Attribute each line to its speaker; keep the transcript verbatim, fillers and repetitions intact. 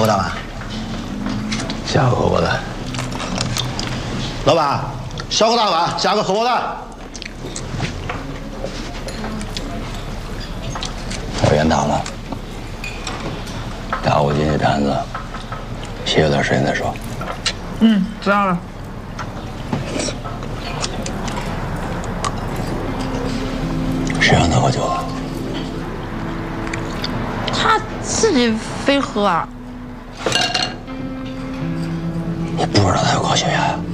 Speaker 1: 个大碗，
Speaker 2: 下个荷包蛋。
Speaker 1: 老板，小个大碗，加个荷包蛋。
Speaker 2: 我冤大了，打我今天单子，歇一段时间再说。
Speaker 3: 嗯，知道了。
Speaker 2: 谁让他喝酒了？
Speaker 3: 他自己非喝啊。
Speaker 2: 你不知道他有高血压呀？